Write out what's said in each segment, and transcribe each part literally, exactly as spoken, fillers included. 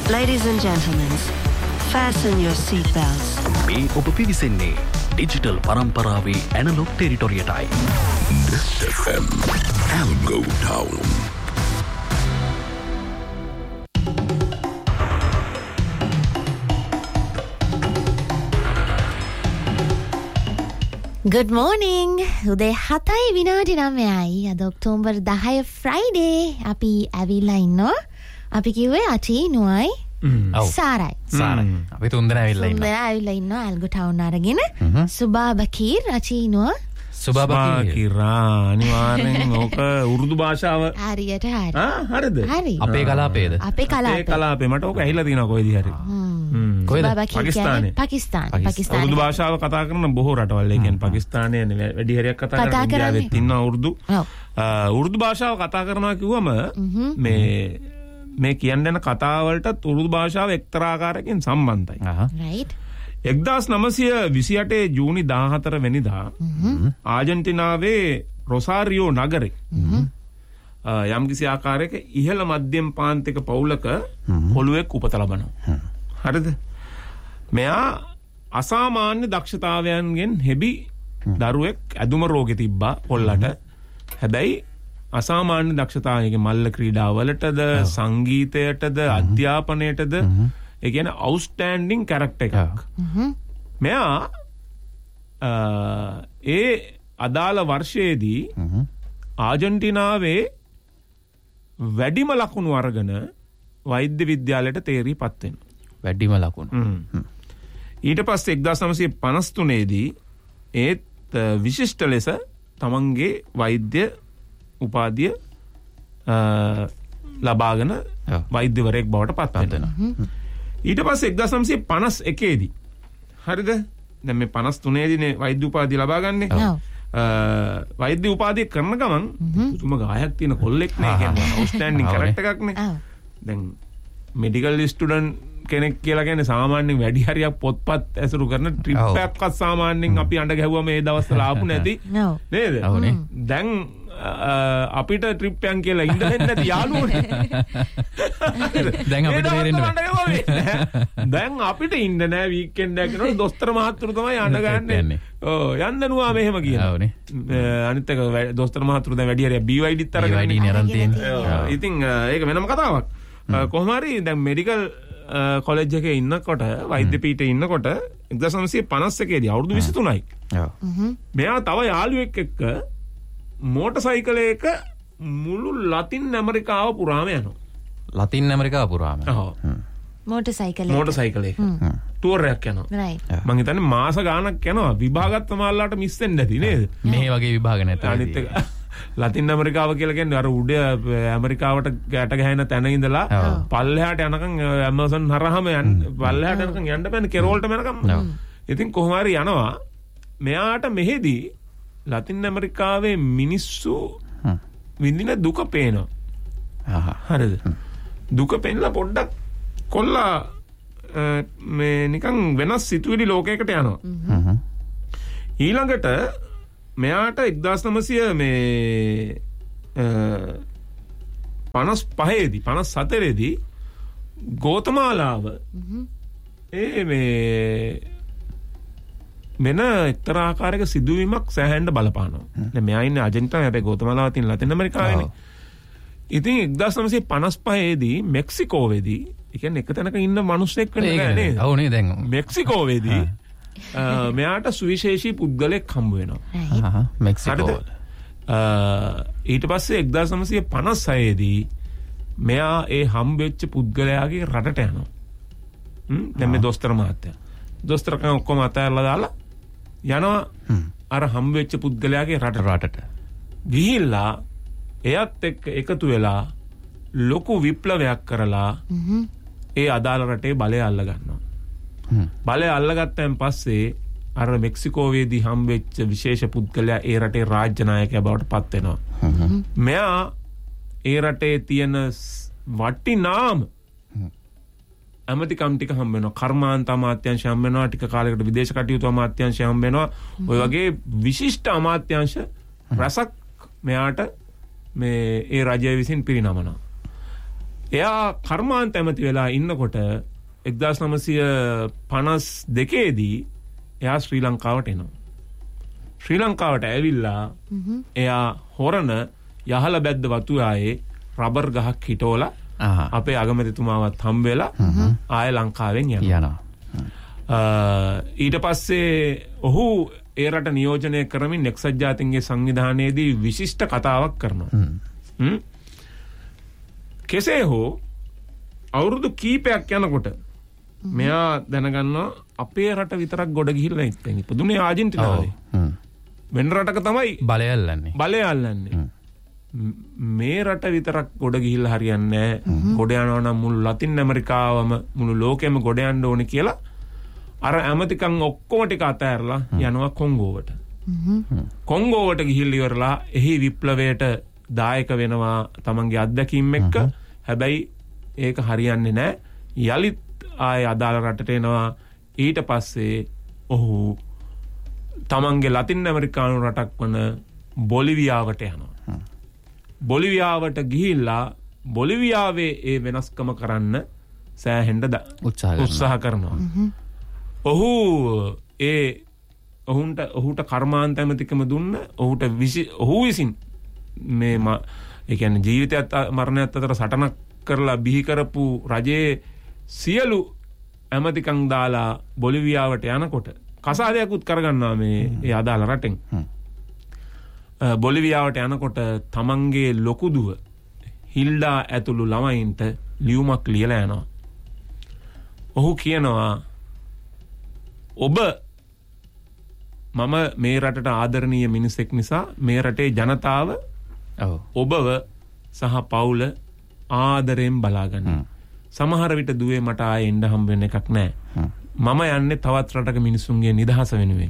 Ladies and gentlemen, fasten your seat belts. මේ ඔබ පිවිසෙන්නේ digital පරම්පරාවේ analogue ටෙරිටොරියටයි. This F M Algo Town. Good morning. උදේ හතයි විනාඩි නවයයි. අද ඔක්තෝබර් දහය Friday. අපි ඇවිල්ලා ඉන්නවා. අපි කිව්වේ අචීනුවයි සාරයි. සාරයි. අපි තුන්දෙනා ඇවිල්ලා ඉන්නවා. තුන්දෙනා ඇවිල්ලා ඉන්නවා ඇල්ගෝ ටවුන් අරගෙන. සුබා බකීර් අචීනුව. සුබා බකීර් අනිවාර්යෙන් ඕක උර්දු භාෂාව හරියට හරි. ආ හරිද? හරි. අපේ කලාපේද? අපේ කලාපේ. අපේ කලාපේ මට ඕක ඇහිලා තියෙනවා කොයිදී හරි. කොහෙද? පාකිස්තානේ. පාකිස්තාන. පාකිස්තාන. උර්දු භාෂාව කතා කරන බොහෝ රටවල්. ඒ කියන්නේ පාකිස්තානයේ වැඩි හරියක් කතා කරන ඉන්දියාවෙත් ඉන්නවා උර්දු. උර්දු භාෂාව කතා කරනවා කිව්වම මේ මේ කියන්න යන කතා වලට උර්දු භාෂාව එක්තරා ආකාරයකින් සම්බන්ධයි. right. එක්දාස් නවසිය විසිඅටේ ජූනි දාහතර වෙනිදා ආජන්ටිනාවේ රොසාරියෝ නගරේ යම්කිසි ආකාරයක ඉහළ මධ්‍යම පාන්තික පවුලක පොළුවෙක් උපත ලබනවා. හරිද? මෙයා අසාමාන්‍ය දක්ෂතාවයන්ගෙන් හෙබි දරුවෙක් ඇදුම රෝගෙ තිබ්බා පොල්ලට. හැබැයි අසාමාන්‍ය දක්ෂතාවයක මල්ල ක්‍රීඩාවලටද සංගීතයටද අධ්‍යාපනයටද ඒ කියන්නේ අවුට්ස්ටෑන්ඩින් කැරක්ටර් එකක්. මෙයා ඒ අදාළ වර්ෂයේදී ආජන්ටිනාවේ වැඩිම ලකුණු අරගෙන වෛද්‍ය විද්‍යාලයට තේරීපත් වෙනවා. වැඩිම ලකුණු. ඊට පස්සේ එක්දාස් නවසිය පනස් තුනේදී ඒත් විශිෂ්ට ලෙස තමන්ගේ වෛද්‍ය උපාධිය ලබාගෙන වෛද්‍යවරයෙක් බවට පත් වෙනවා. ඊට පස්සේ එක්දාස් නවසිය පනස් එකේදී හරිද? දැන් මේ පනස් තුනේදීනේ වෛද්‍ය උපාධිය ලබා ගන්නේ. වෛද්‍ය උපාධිය කරන ගමන් පුදුම ගායක් තියෙන කොල්ලෙක් නේ. කියන්නේ අවුට්ස්ටෑන්ඩින් කැරක්ටර් එකක් නේ. දැන් මෙඩිකල් ස්ටුඩන්ට් කෙනෙක් කියලා කියන්නේ සාමාන්‍යයෙන් වැඩි හරියක් පොත්පත් ඇසුරු කරන ට්‍රිප් එකක්වත් සාමාන්‍යයෙන් අපි අඬ ගැහුවා මේ දවස්වල ආපු නැති නේද? දැන් අපිට ට්‍රිප් එකක් කියලා ඉන්න දෙන්නේ නැති යාළුවෝනේ. දැන් අපිට තේරෙන්නේ නැහැ. දැන් අපිට ඉන්න නෑ වීකෙන්ඩ් එකක් කරනකොට දොස්තර මහත්තුරු තමයි අඬ ගන්නේ. ඔව් යන්න නුවා මෙහෙම කියනවා. අනිත් එක දොස්තර මහත්තුරු දැන් වැඩි හරියක් බී වයි ඩිත් අරගෙන ඉන්නේ අරන් තියෙන්නේ. ඉතින් ඒක වෙනම කතාවක්. කොහොම හරි දැන් මෙඩිකල් කොලෙජ් එකේ ඉන්නකොට වෛද්‍ය පීඨයේ ඉන්නකොට එක්දාස් නවසිය පනස් එකේදී අවුරුදු විසි තුනයි. මෙයා තව යාළුවෙක් එක්ක මෝටර් සයිකලයක මුළු ලතින් ඇමරිකාව පුරාම යනවා. ලතින් ඇමරිකාව පුරාම. ඔව්. මෝටර් සයිකලයක. මෝටර් සයිකලයක ටුවර් එකක් යනවා. right. මං හිතන්නේ මාස ගාණක් යනවා. විභාගත් සමහරලාට මිස් වෙන්නේ නැති නේද? මේ වගේ විභාග නැත්නම්. අනිත් එක ලතින් ඇමරිකාව කියලා කියන්නේ අර උඩ ඇමරිකාවට ගැට ගැහෙන තැන ඉඳලා පල්ලෙහාට යනකම් ඇමසන් හරහාම යන්න පල්ලෙහාට යනකම් යන්න බෑනේ කෙරෝල්ට යනකම්. ඉතින් කොහොම හරි යනවා. මෙයාට මෙහෙදී ලතින් ඇමරිකාවේ මිනිස්සු විඳින දුක පේනවා. හරිද? දුක පෙන්නලා පොඩ්ඩක් කොල්ලා මේ නිකන් වෙනස් සිතුවිලි ලෝකයකට යනවා. ඊළඟට මෙයාට එක්දාස් නවසිය මේ පනස් පහේදී පනස් හතරේදී ගෝතමාලාව ඒ මේ මෙන එක්තරා ආකාරයක සිදුවීමක් සෑහෙන්න බලපානවා. දැන් මෙයා ඉන්නේ අර්ජන්ටිනාවේ. හැබැයි ගෝතමාලාව තියෙන ලතින් ඇමරිකාවේනේ. ඉතින් එක්දාස් නවසිය පනස් පහේදී මෙක්සිකෝවේදී ඒ කියන්නේ එක තැනක ඉන්න මිනිස්සෙක් වෙන්නේ නැහැ නේද? ඔව් නේ දැන්. මෙක්සිකෝවේදී මෙයාට සුවිශේෂී පුද්ගලෙක් හම්බ වෙනවා. මෙක්සිකෝ. ඊට පස්සේ එක්දාස් නවසිය පනස් හයේදී මෙයා ඒ හම්බෙච්ච පුද්ගලයාගේ රටට යනවා. දැන් මේ දොස්තර මහත්තයා. දොස්තරකම් ඔක්කොම අතහැරලා දාලා යනවා අර හම්බෙච්ච පුද්ගලයාගේ රට රටට. ගිහිල්ලා එයත් එක්ක එකතු වෙලා ලොකු විප්ලවයක් කරලා ඒ අදාළ රටේ බලය අල්ල ගන්නවා. බලය අල්ලගත්තන් පස්සේ අර මෙක්සිකෝවේදී හම්බෙච්ච විශේෂ පුද්ගලයා ඒ රටේ රාජ්‍ය නායකයා බවට පත් වෙනවා. මෙයා ඒ රටේ තියෙන වටිනාම ඇමතිකම් ටික හම්බ වෙනවා. කර්මාන්ත අමාත්‍යාංශය හම්බ වෙනවා. ටික කාලයකට විදේශ කටයුතු අමාත්‍යාංශය හම්බ වෙනවා. ඔය වගේ විශිෂ්ට අමාත්‍යාංශ රසක් මෙයාට මේ ඒ රජය විසින් පිරිනමනවා. එයා කර්මාන්ත ඇමති වෙලා ඉන්නකොට එක්දාස් නවසිය පනස් දෙකේ දී එයා ශ්‍රී ලංකාවට එනවා. ශ්‍රී ලංකාවට ඇවිල්ලා එයා හොරණ යහල බැද්ද වතුආයේ රබර් ගහක් හිටෝලා අපේ අගමැතිතුමාවත් හම්බ වෙලා ආය ලංකාවෙන් යනවා. ඊට පස්සේ ඔහු ඒ රට නියෝජනය කරමින් එක්සත් ජාතීන්ගේ සංවිධානයේදී විශිෂ්ට කතාවක් කරනවා. කෙසේ හෝ අවුරුදු කීපයක් යනකොට මෙයා දැනගන්නවා අපේ රට විතරක් ගොඩ ගිහිල්ලා ඉතින් ඉපදුනේ ආජන්ටිනාවේ. වෙන රටක තමයි බලය අල්ලන්නේ. බලය අල්ලන්නේ. මේ රට විතරක් ගොඩ ගිහිල්ලා හරියන්නේ නැහැ. ගොඩ යනවා නම් මුළු ලතින් ඇමරිකාවම මුළු ලෝකෙම ගොඩ යන්න ඕනේ කියලා අර ඇමතිකම් ඔක්කොම ටික අතහැරලා යනවා කොංගෝවට. කොංගෝවට ගිහිල්ලා ඉවරලා එහි විප්ලවයට දායක වෙනවා තමන්ගේ අත්දැකීම් එක්ක. හැබැයි ඒක හරියන්නේ නැහැ. යලිත් ආයේ අදාළ රටට එනවා. ඊට පස්සේ ඔහු තමන්ගේ ලතින් ඇමරිකානු රටක් වන බොලිවියාවට යනවා. බොලිවියාවට ගිහිල්ලා බොලිවියාවේ ඒ වෙනස්කම කරන්න සෑහෙන්න උත්සාහ කරනවා. ඔහු ඒ ඔහුන්ට ඔහුට කර්මාන්ත ඇමතිකම දුන්න ඔහුට ඔහු විසින් මේ ඒ කියන්නේ ජීවිතයත් මරණයත් අතර සටනක් කරලා බිහි කරපු රජයේ සියලු ඇමතිකම් දාලා බොලිවියාවට යනකොට කසාදයක්ුත් කරගන්නවා මේ ඒ අදාළ රටෙන්. බොලිවියාවට යනකොට තමන්ගේ ලොකු දුව හිල්ඩා ඇතුළු ළමයින්ට ලියුමක් ලියලා යනවා. ඔහු කියනවා ඔබ මම මේ රටට ආදරණීය මිනිසෙක් නිසා මේ රටේ ජනතාව ඔබව සහ පවුල ආදරයෙන් බලාගන්න. සමහර විට දුවේ මට ආයෙ එන්න හම්බ වෙන එකක් නැහැ. මම යන්නේ තවත් රටක මිනිසුන්ගේ නිදහස වෙනුවෙන්.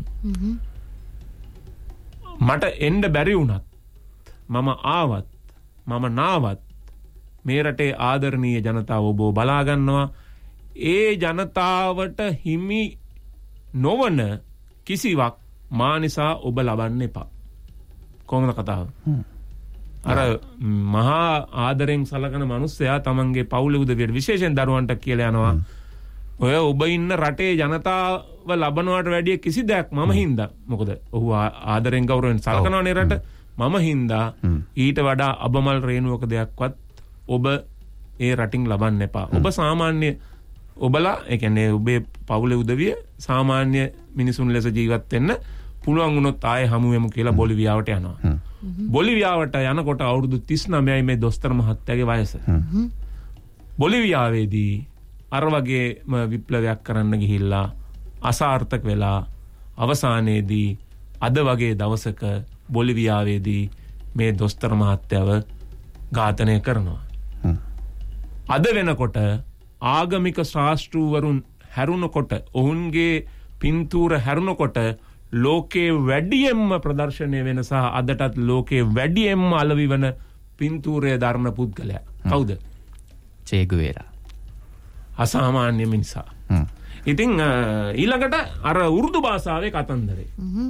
මට එන්න බැරි වුණත් මම ආවත් මම නාවත් මේ රටේ ආදරණීය ජනතාව ඔබව බලා ගන්නවා. ඒ ජනතාවට හිමි නොවන කිසිවක් මා නිසා ඔබ ලබන්න එපා. කොහොමද කතාව? අර මහා ආදරෙන් සලකන මිනිස්සයා තමන්ගේ පවුලේ උදවියට විශේෂයෙන් දරුවන්ට කියලා යනවා. ඔය ඔබ ඉන්න රටේ ජනතාව ලබනවට වැඩිය කිසි දෙයක් මම හින්දා. මොකද ඔහු ආදරෙන් ගෞරවයෙන් සලකනවනේ රට. මම හින්දා ඊට වඩා අබමල් රේණුවක දෙයක්වත් ඔබ ඒ රටින් ලබන්න එපා. ඔබ සාමාන්‍ය ඔබලා ඒ කියන්නේ ඔබේ පවුලේ උදවිය සාමාන්‍ය මිනිසුන් ලෙස ජීවත් වෙන්න පුළුවන් වුණොත් ආයේ හමු වෙමු කියලා බොලිවියාවට යනවා. බොලිවියාවට යනකොට අවුරුදු තිස් නවයයි මේ දොස්තර මහත්තයාගේ වයස. බොලිවියාවේදී අර වගේම විප්ලවයක් කරන්න ගිහිල්ලා අසාර්ථක වෙලා අවසානයේදී අද වගේ දවසක බොලිවියාවේදී මේ දොස්තර මහත්තයාව ඝාතනය කරනවා. අද වෙනකොට ආගමික ශාස්ත්‍රූවරුන් හැරුණකොට ඔවුන්ගේ පින්තූර හැරුණකොට ලෝකේ වැඩියෙන්ම ප්‍රදර්ශනය වෙන සහ අදටත් ලෝකේ වැඩියෙන්ම අලෙවි වන පින්තූරය දරන පුද්ගලයා කවුද? චේ ගුවෙරා. අසාමාන්‍ය මිනිසා. ඉතින් ඊළඟට අර උර්දු භාෂාවේ කතන්දරේ.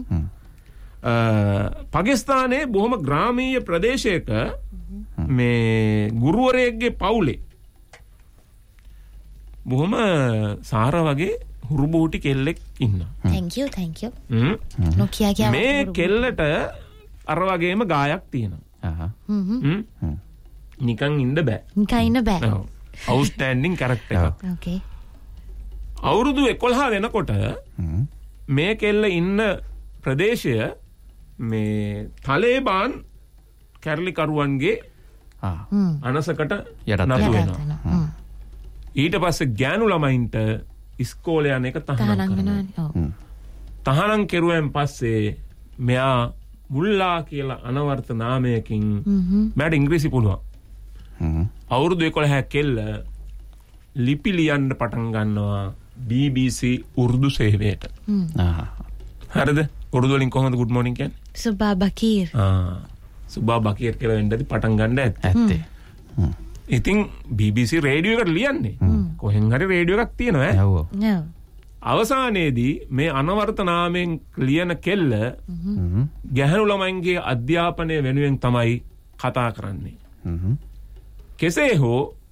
පාකිස්තානයේ බොහොම ග්‍රාමීය ප්‍රදේශයක මේ ගුරුවරයෙක්ගේ පවුලේ බොහොම සාර වගේ හුරුබූටි කෙල්ලෙක් ඉන්නවා. Thank you, thank you. නොකියා කියා මේ කෙල්ලට අර වගේම ගායක් තියෙනවා. නිකන් ඉන්න බෑ. නිකන් ඉන්න බෑ. outstanding character එකක්. Okay. අවුරුදු එකොළහ වෙනකොට මේ කෙල්ල ඉන්න ප්‍රදේශය මේ තලේබාන් කැරලිකරුවන්ගේ අනසකට නතු වෙනවා. ඊට පස්සේ ගෑනු ළමයින්ට ඉස්කෝලේ යන එක තහනම් කරනවා. තහනම් කෙරුවෙන් පස්සේ මෙයා මුල්ලා කියලා අනවර්ථ නාමයකින් මට ඉංග්‍රීසි පුළුවන්. අවුරුදු එකොළහ කෙල්ල ලිපි ලියන්න පටන් ගන්නවා B B C උර්දු සේවයට. හරිද? උර්දු වලින් කොහොමද good morning කියන්නේ? සුබා බකීර්. ආ සුබා බකීර් කියලා වෙන්නදී පටන් ගන්න ඇත්තේ. ඉතින් B B C රේඩියෝ එකට ලියන්නේ. කොහෙන් හරි රේඩියෝ එකක් තියෙනවා ඈ. ඔව්. අවසානයේදී මේ අනවර්ථ නාමයෙන් ලියන කෙල්ල ගැහැණු ළමයින්ගේ අධ්‍යාපනය වෙනුවෙන් තමයි කතා කරන්නේ. කෙසේ හෝ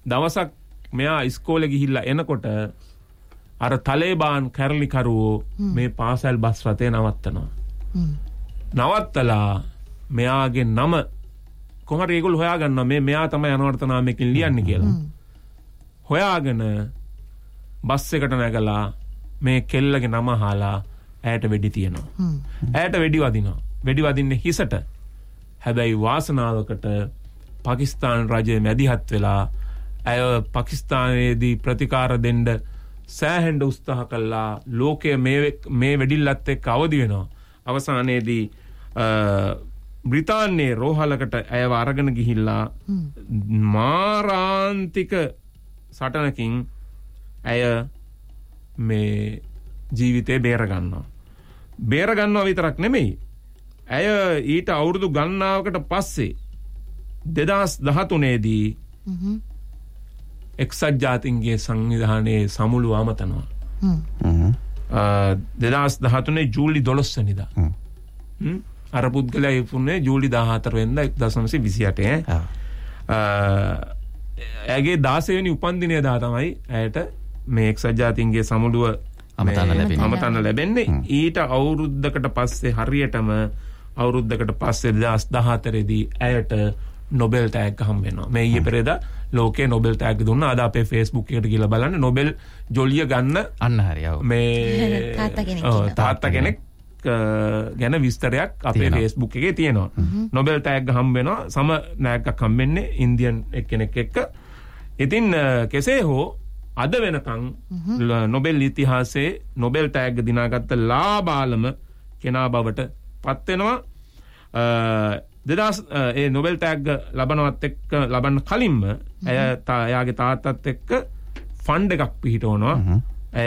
දවසක් මෙයා ඉස්කෝලේ ගිහිල්ලා එනකොට අර තලේබාන් කැරලිකරුවෝ මේ පාසල් බස් රථය නවත්තනවා. නවත්තලා මෙයාගේ නම කොහොමද ඒගොල්ලෝ හොයාගන්නවා මේ මෙයා තමයි අනවර්ථ නාමයකින් ලියන්නේ කියලා. හොයාගෙන බස් එකට නැගලා මේ කෙල්ලගේ නම අහලා ඇයට වෙඩි තියනවා. ඇයට වෙඩි වදිනවා. වෙඩි වදින්නේ හිසට. හැබැයි වාසනාවකට පාකිස්තාන රජය මැදිහත් වෙලා ඇය පාකිස්තානයේදී ප්‍රතිකාර දෙන්න සෑහෙන්න උත්සාහ කළා. ලෝකයේ මේ මේ වෙඩිල්ලත් එක්ක අවදි වෙනවා. අවසානයේදී බ්‍රිතාන්‍යයේ රෝහලකට ඇයව අරගෙන ගිහිල්ලා මාරාන්තික සටනකින් ඇය මේ ජීවිතේ බේර ගන්නවා. බේර ගන්නවා විතරක් නෙමෙයි. ඇය ඊට අවුරුදු ගණනාවකට පස්සේ දෙදහස් දහතුනේ දී එක්සත් ජාතීන්ගේ සංවිධානයේ සමුළු අමතනවා. දෙදහස් දහතුනේ ජූලි දොළොස් වෙනිදා. අර පුද්ගලයා ඉපුණේ ජූලි දාහතර වෙනිදා එක්දාස් නවසිය විසිඅට. ඇගේ දාසය වෙනි උපන්දිනය දා තමයි ඇයට මේ එක්සත් ජාතීන්ගේ සමුළුව අමතන්න ලැබෙන්නේ. ඊට අවුරුද්දකට පස්සේ හරියටම අවුරුද්දකට පස්සේ දෙදහස් දහහතර දී ඇයට නොබෙල් ටැග් හම් වෙනවා. මේ ඊයේ පෙරේදා ලෝකේ නොබෙල් ටැග් දුන්නා. අද අපේ Facebook එකට ගිහලා බලන්න නොබෙල් ජොලිය ගන්න අන්න හරියව. මේ තාත්තා කෙනෙක් තාත්තා කෙනෙක් ගැන විස්තරයක් අපේ Facebook එකේ තියෙනවා. නොබෙල් ටැග් හම් වෙනවා. සම නායකක් හම් වෙන්නේ ඉන්දියන් එක්කෙනෙක් එක්ක. ඉතින් කෙසේ හෝ අද වෙනකන් නොබෙල් ඉතිහාසයේ නොබෙල් ටැග් දිනාගත්ත ලාබාලම කෙනා බවට පත් වෙනවා. දෙදහස් ඒ නොබෙල් ටැග් ලබනවත් එක්ක ලබන්න කලින්ම ඇය එයාගේ තාත්තත් එක්ක ෆන්ඩ් එකක් පිහිටවනවා. ඇය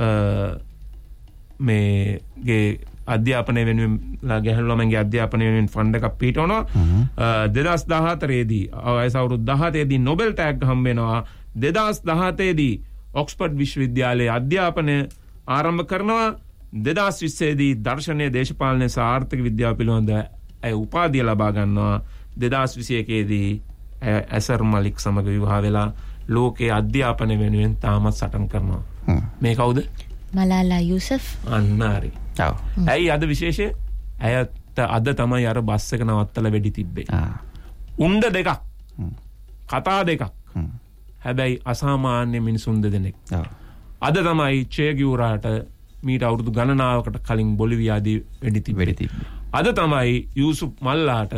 මේගේ අධ්‍යාපනය වෙනුවෙන් ගැහැණු ළමයින්ගේ අධ්‍යාපනය වෙනුවෙන් ෆන්ඩ් එකක් පිහිටවනවා. දෙදහස් දහහතර දී වයස අවුරුදු දහහතර දී නොබෙල් ටැග් හම්බ වෙනවා. දෙදහස් දහහතර දී ඔක්ස්ෆර්ඩ් විශ්වවිද්‍යාලයේ අධ්‍යාපනය ආරම්භ කරනවා. දෙදහස් විස්ස දී දර්ශනය, දේශපාලනය සහ ආර්ථික විද්‍යාව පිළිබඳ ඇය උපාධිය ලබා ගන්නවා. දෙදහස් විසිඑක දී ඇය ඇසර් මලික් සමග විවාහ වෙලා ලෝකයේ අධ්‍යාපනය වෙනුවෙන් තාමත් සටන් කරනවා. මේ කවුද? මලාලා යූසෆ්. අන්න හරි. ඔව්. ඇයි අද විශේෂය? ඇයත් අද තමයි අර බස් එක නවත්තලා වෙඩි තිබ්බේ. උණ්ඩ දෙකක්. කතා දෙකක්. හැබැයි අසාමාන්‍ය මිනිසුන් දෙදෙනෙක්. අද තමයි චේ ගියුරාට මීට අවුරුදු ගණනාවකට කලින් බොලිවියාදී වෙඩි තිබ්බේ. අද තමයි යූසුෆ් මල්ලාට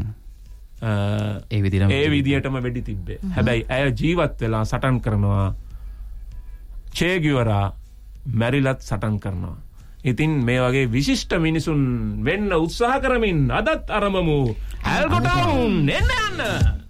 ඒ විදිහටම ඒ විදිහටම වෙඩි තිබ්බේ. හැබැයි ඇය ජීවත් වෙලා සටන් කරනවා. චේ ගියුරා මැරිලත් සටන් කරනවා. ඉතින් මේ වගේ විශිෂ්ට මිනිසුන් වෙන්න උත්සාහ කරමින් අදත් අරමමු ඇල්ගොටවුන් එන්න යන්න.